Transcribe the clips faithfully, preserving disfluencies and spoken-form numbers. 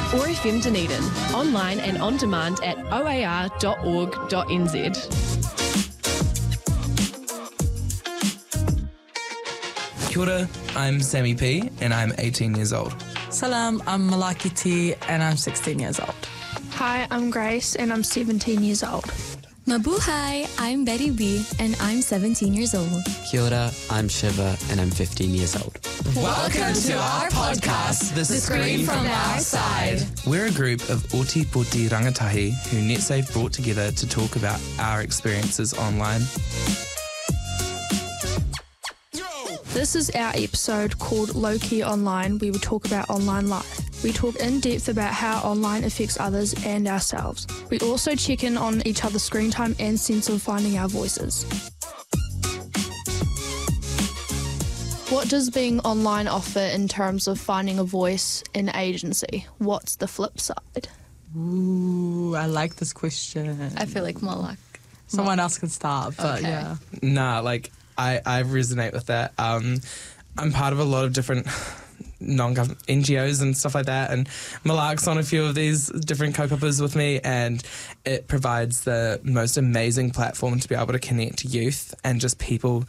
or F M Dunedin, online and on demand at o a r dot org dot n z. Kia ora, I'm Sammy P and I'm eighteen years old. Salam, I'm Malaki T and I'm sixteen years old. Hi, I'm Grace and I'm seventeen years old. Mabuhay, I'm Betty B and I'm seventeen years old. Kia ora, I'm Shiva and I'm fifteen years old. Welcome to our podcast, The Screen from Our Side. We're a group of Oti Poti rangatahi who NetSafe brought together to talk about our experiences online. This is our episode called Low Key Online, where we talk about online life. We talk in depth about how online affects others and ourselves. We also check in on each other's screen time and sense of finding our voices. What does being online offer in terms of finding a voice in agency? What's the flip side? Ooh, I like this question. I feel like more like... Someone else can start, but Okay. yeah. Nah, like, I, I resonate with that. Um, I'm part of a lot of different non-government N G Os and stuff like that, and Malak's on a few of these different kaupapas with me, and it provides the most amazing platform to be able to connect youth and just people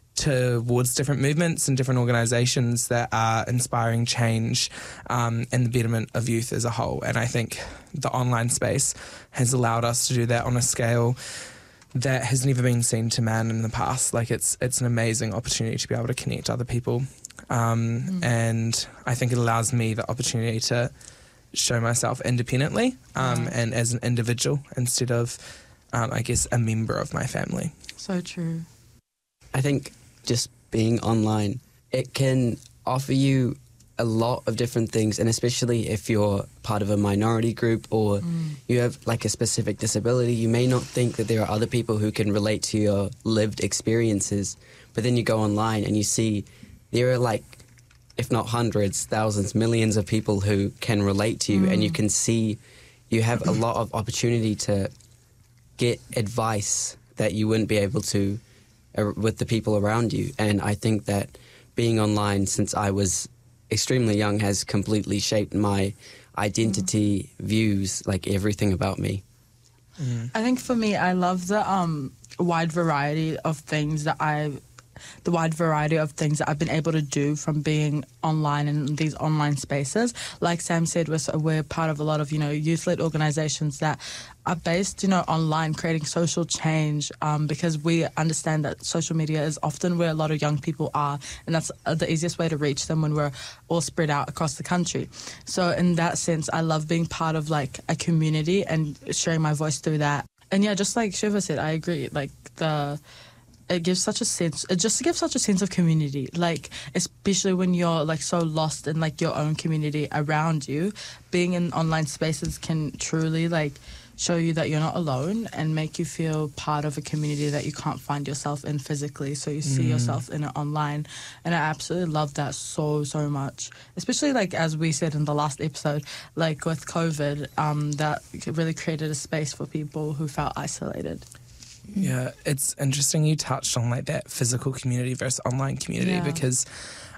towards different movements and different organisations that are inspiring change um, and the betterment of youth as a whole. And I think the online space has allowed us to do that on a scale that has never been seen to man in the past. Like, it's it's an amazing opportunity to be able to connect other people. Um, mm. And I think it allows me the opportunity to show myself independently um, Yeah. and as an individual instead of, um, I guess, a member of my family. So true. I think just being online, it can offer you a lot of different things, and especially if you're part of a minority group or mm. you have like a specific disability, you may not think that there are other people who can relate to your lived experiences, but then you go online and you see there are like, if not hundreds, thousands, millions of people who can relate to you, mm. and you can see you have a lot of opportunity to get advice that you wouldn't be able to uh, with the people around you. And I think that being online since I was extremely young has completely shaped my identity, mm. views, like everything about me. Mm. I think for me, I love the um, wide variety of things that I've the wide variety of things that I've been able to do from being online in these online spaces. Like Sam said, we're, we're part of a lot of, you know, youth-led organisations that are based, you know, online, creating social change, um, because we understand that social media is often where a lot of young people are, and that's uh, the easiest way to reach them when we're all spread out across the country. So in that sense, I love being part of, like, a community and sharing my voice through that. And yeah, just like Shiva said, I agree, like, the... It gives such a sense, it just gives such a sense of community, like, especially when you're, like, so lost in, like, your own community around you. Being in online spaces can truly, like, show you that you're not alone and make you feel part of a community that you can't find yourself in physically, so you see mm. yourself in it online. And I absolutely love that so, so much. Especially, like, as we said in the last episode, like, with COVID, um, that really created a space for people who felt isolated. Yeah, it's interesting you touched on like that physical community versus online community, yeah. because